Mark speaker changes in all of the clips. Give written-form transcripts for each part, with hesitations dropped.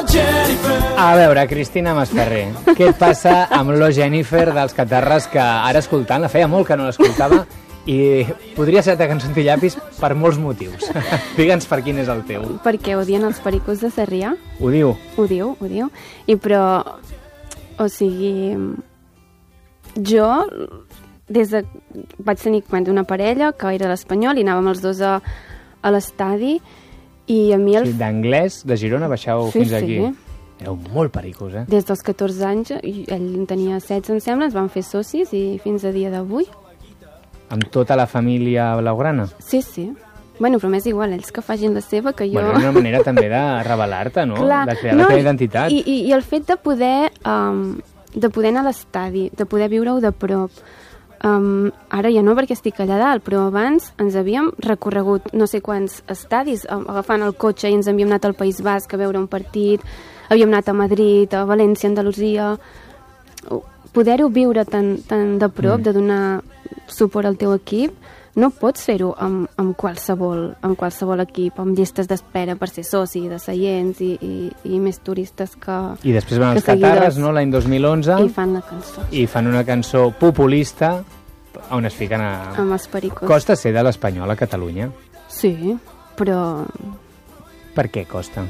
Speaker 1: A veure, Cristina Masferrer, què et passa amb lo Jennifer dels Catarres, que ara escoltant, la feia molt que no l'escoltava, i podria ser de Cançons i Llapis per molts motius. Digue'ns per quin és el teu.
Speaker 2: Perquè odien els Pericos de Sarrià.
Speaker 1: Ho diu?
Speaker 2: Ho diu. I però, o sigui, jo, des de... vaig tenir una parella que era l'Espanyol i anàvem els dos a l'estadi. I a mi
Speaker 1: Sí, d'Anglès, de Girona, baixàveu fins aquí.
Speaker 2: Sí.
Speaker 1: Éreu molt pericos, eh?
Speaker 2: Des dels 14 anys, i ell en tenia 16, em sembla, ens van fer socis i fins a dia d'avui.
Speaker 1: Amb tota la família blaugrana?
Speaker 2: Sí. Bueno, però m'és igual, ells que facin la seva, que jo...
Speaker 1: Bueno, és una manera també de revelar-te, no?
Speaker 2: Clar,
Speaker 1: de crear la teva identitat.
Speaker 2: I el fet de poder anar a l'estadi, de poder viure-ho de prop. Ara ja no perquè estic allà dalt, però abans ens havíem recorregut no sé quants estadis agafant el cotxe i ens havíem anat al País Basc a veure un partit, havíem anat a Madrid, a València, Andalusia. Poder-ho viure tan de prop, de donar suport al teu equip, no pots fer-ho amb qualsevol equip, amb llistes d'espera per ser soci, de seients i més turistes que
Speaker 1: I després van els Catarres, no?, l'any 2011.
Speaker 2: I fan la cançó.
Speaker 1: I fan una cançó populista on es fiquen
Speaker 2: amb els Pericos.
Speaker 1: Costa ser de l'Espanyol a Catalunya?
Speaker 2: Sí, però...
Speaker 1: Per què costa?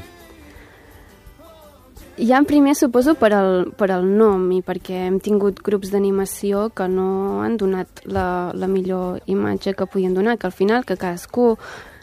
Speaker 2: Ja en primer suposo per al nom i perquè hem tingut grups d'animació que no han donat la millor imatge que podien donar, que al final que cadascú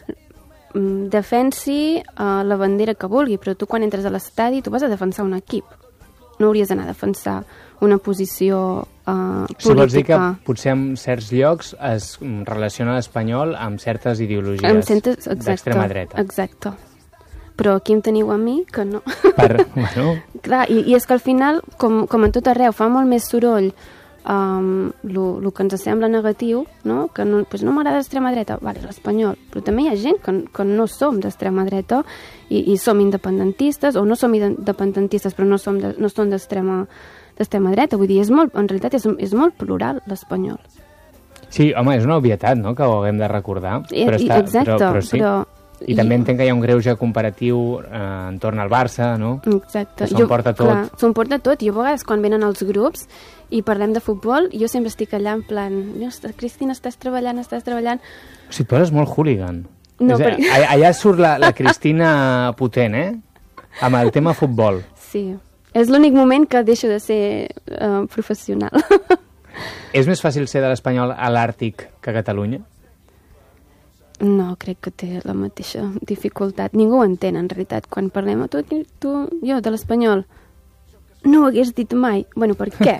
Speaker 2: defensi la bandera que vulgui, però tu quan entres a l'estadi tu vas a defensar un equip, no hauries d'anar a defensar una posició política.
Speaker 1: Si vols dir que potser en certs llocs es relaciona l'espanyol amb certes ideologies d'extrema dreta.
Speaker 2: Exacte. Però aquí em teniu a mi, que no.
Speaker 1: Bueno.
Speaker 2: Clar, i és que al final, com en tot arreu, fa molt més soroll el que ens sembla negatiu, no? Que no m'agrada l'extrema dreta, vale, l'espanyol, però també hi ha gent que no som d'extrema dreta i som independentistes, o no som independentistes però no som d'extrema dreta, vull dir, en realitat és molt plural l'espanyol.
Speaker 1: Sí, home, és una obvietat, no?, que ho haguem de recordar, però sí. I també entenc que hi ha un greuge comparatiu entorn al Barça, no?
Speaker 2: Exacte.
Speaker 1: Que s'ho emporta tot.
Speaker 2: Clar, s'ho emporta tot. Jo a vegades quan venen els grups i parlem de futbol, jo sempre estic allà en plan, Cristina, estàs treballant.
Speaker 1: O sigui, tu eres molt hooligan.
Speaker 2: No,
Speaker 1: allà surt la Cristina potent, amb el tema futbol.
Speaker 2: Sí. És l'únic moment que deixo de ser professional.
Speaker 1: És més fàcil ser de l'Espanyol a l'Àrtic que a Catalunya?
Speaker 2: No, crec que té la mateixa dificultat. Ningú ho entén, en realitat. Quan parlem a jo, de l'espanyol, no ho hagués dit mai. Bueno, per què?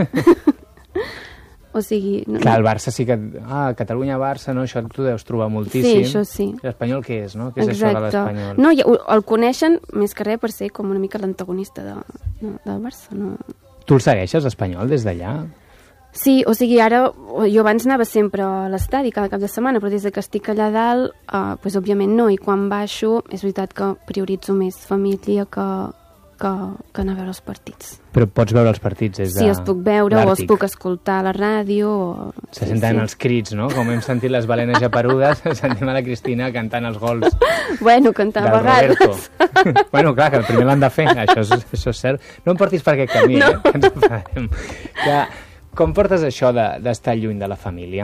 Speaker 2: O sigui...
Speaker 1: Clar, el Barça sí que... Catalunya-Barça, no? Això tu deus trobar moltíssim.
Speaker 2: Sí, això sí.
Speaker 1: L'espanyol què és, no? Què és això de l'espanyol?
Speaker 2: No, el coneixen més que res per ser com una mica l'antagonista del Barça, no?
Speaker 1: Tu el segueixes, l'espanyol, des d'allà?
Speaker 2: Sí, o sigui, ara, jo abans anava sempre a l'estadi cada cap de setmana, però des que estic allà dalt, doncs, òbviament no, i quan baixo, és veritat que prioritzo més família que anar a veure els partits.
Speaker 1: Però pots veure els partits des de l'Àrtic?
Speaker 2: Sí, els puc veure, o els puc escoltar a la ràdio.
Speaker 1: Se senten els crits, no? Com hem sentit les balenes japerudes, sentim a la Cristina cantant els gols.
Speaker 2: Bueno, cantar a vegades.
Speaker 1: Bueno, clar, que el primer l'han de fer, això és cert. No em portis per aquest camí, no. Que ens farem. Com portes això d'estar lluny de la família?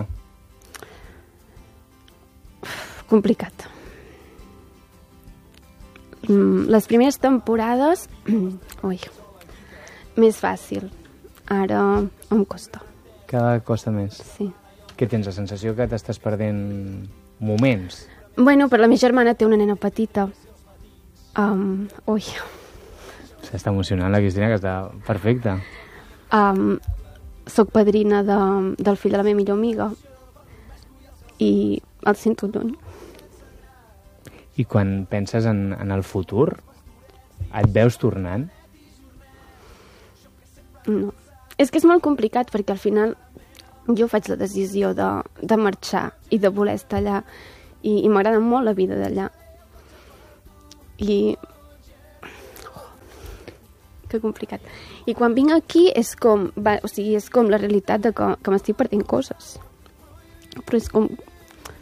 Speaker 1: Complicat.
Speaker 2: Les primeres temporades, més fàcil. Ara em costa.
Speaker 1: Cada costa més?
Speaker 2: Sí.
Speaker 1: Què tens, la sensació que t'estàs perdent moments?
Speaker 2: Bueno, però la meva germana té una nena petita.
Speaker 1: S'està emocionant la Cristina, que està perfecta.
Speaker 2: Soc padrina del fill de la meva millor amiga i el sento lluny.
Speaker 1: I quan penses en el futur, et veus tornant?
Speaker 2: No. És que és molt complicat perquè al final jo faig la decisió de marxar i de voler estar allà i m'agrada molt la vida d'allà. Que complicat. I quan vinc aquí és com la realitat de que m'estic perdent coses. Però és com...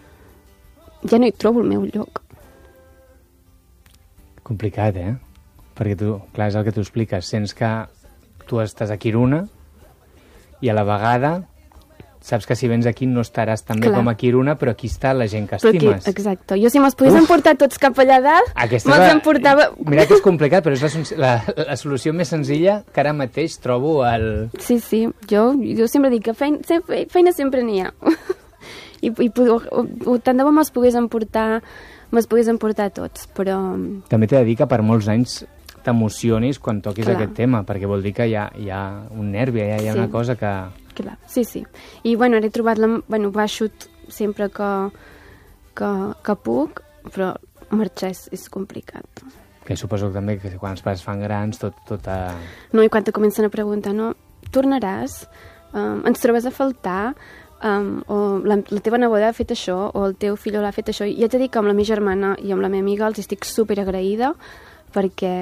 Speaker 2: ja no hi trobo el meu lloc.
Speaker 1: Complicat, Perquè tu, clar, és el que tu expliques, sents que tu estàs a Kiruna i a la vegada saps que si vens aquí no estaràs tan bé com a Kiruna, però aquí està la gent que estimes.
Speaker 2: Exacte. Jo si me'ls pogués emportar tots cap allà dalt, me'ls emportava...
Speaker 1: Mira que és complicat, però és la solució més senzilla que ara mateix trobo al...
Speaker 2: Sí, jo sempre dic que feina sempre n'hi ha. I tant de bo me'ls pogués emportar tots, però...
Speaker 1: També t'he de dir que per molts anys t'emocionis quan toquis aquest tema, perquè vol dir que hi ha un nervi, hi ha una cosa que...
Speaker 2: Clar, sí. I, bueno, he trobat... baixo sempre que puc, però marxar és complicat.
Speaker 1: Que suposo que també que quan els pares fan grans, tot a...
Speaker 2: No, i quan te comencen a preguntar, no, tornaràs? Ens trobes a faltar? O la teva neboda ha fet això, o el teu fill l'ha fet això. I haig de dir que amb la meva germana i amb la meva amiga els estic superagraïda perquè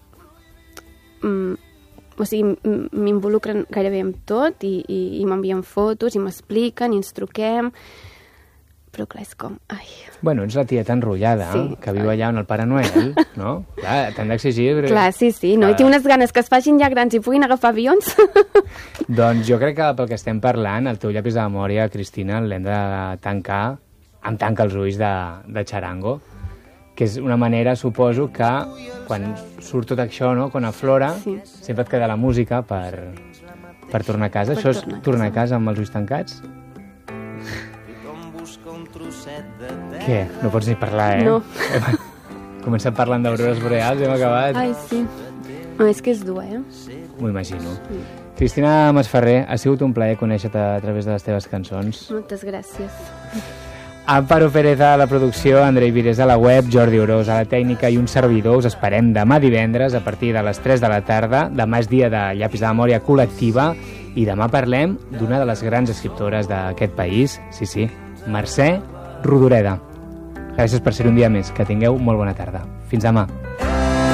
Speaker 2: m'involucren gairebé amb tot i m'envien fotos i m'expliquen i ens truquem, però clar, és com... Ai.
Speaker 1: Bueno, ets la tieta enrotllada, que viu allà on el Pare Noel, no? Clar, t'han d'exigir...
Speaker 2: Clar, sí, no? I tinc unes ganes que es facin ja grans i puguin agafar avions.
Speaker 1: Doncs jo crec que pel que estem parlant, el teu llapis de memòria, Cristina, l'hem de tancar amb tanca els ulls de xarango, que és una manera, suposo, que quan surt tot això, no?, quan aflora, sempre et queda la música per tornar a casa. Això és tornar a casa amb els ulls tancats? Què? No pots ni parlar,
Speaker 2: No.
Speaker 1: Comencem parlant d'aurores boreals, hem acabat.
Speaker 2: Ai, sí. No, és que és dur,
Speaker 1: M'ho imagino. Cristina Masferrer, ha sigut un plaer conèixer-te a través de les teves cançons.
Speaker 2: Moltes gràcies.
Speaker 1: Amparo Pérez a la producció, Andrei Vires a la web, Jordi Orós a la tècnica i un servidor. Us esperem demà divendres a partir de les 3 de la tarda. Demà és dia de llapis de memòria col·lectiva i demà parlem d'una de les grans escriptores d'aquest país, sí, Mercè Rodoreda. Gràcies per ser un dia més. Que tingueu molt bona tarda. Fins demà.